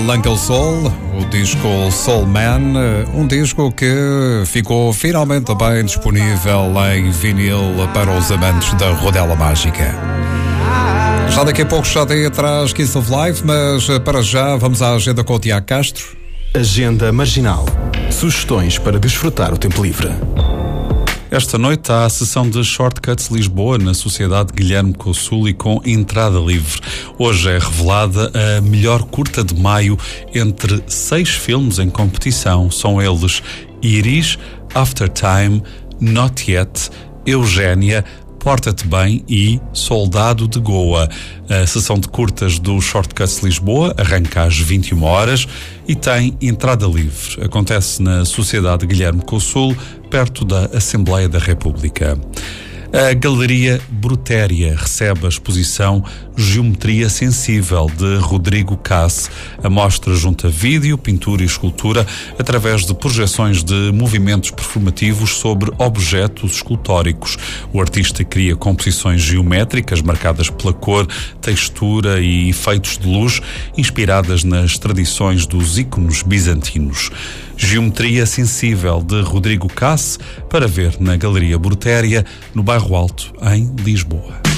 L'Uncle Soul, o disco Soul Man, um disco que ficou finalmente bem disponível em vinil para os amantes da rodela mágica. Já daqui a pouco já tem atrás Kiss of Life, mas para já vamos à agenda com o Tiago Castro. Agenda Marginal. Sugestões para desfrutar o tempo livre. Esta noite há a sessão de Shortcuts Lisboa na Sociedade Guilherme Cossuli com entrada livre. Hoje é revelada a melhor curta de maio entre 6 filmes em competição. São eles Iris, After Time, Not Yet, Eugénia, Porta-te Bem e Soldado de Goa. A sessão de curtas do Shortcuts Lisboa arranca às 21 horas e tem entrada livre. Acontece na Sociedade Guilherme Cossuli, perto da Assembleia da República. A Galeria Brutéria recebe a exposição Geometria Sensível, de Rodrigo Casse. A mostra junta vídeo, pintura e escultura através de projeções de movimentos performativos sobre objetos escultóricos. O artista cria composições geométricas marcadas pela cor, textura e efeitos de luz, inspiradas nas tradições dos ícones bizantinos. Geometria Sensível, de Rodrigo Casse, para ver na Galeria Brutéria, no Bairro Alto, em Lisboa.